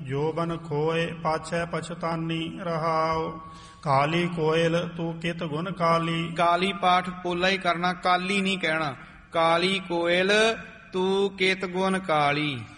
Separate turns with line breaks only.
ਜੋਬਨ ਖੋਏ ਪਾਛੈ ਪਛਤਾਨੀ ਰਹਾਉ। ਕਾਲੀ ਕੋਇਲ ਤੂੰ ਕਿਤ ਗੁਣ ਕਾਲੀ।
ਕਾਲੀ ਪਾਠ ਪੋਲਾ ਹੀ ਕਰਨਾ, ਕਾਲੀ ਨਹੀਂ ਕਹਿਣਾ। ਕਾਲੀ ਕੋਇਲ ਤੂੰ ਕਿਤ ਗੁਣ ਕਾਲੀ।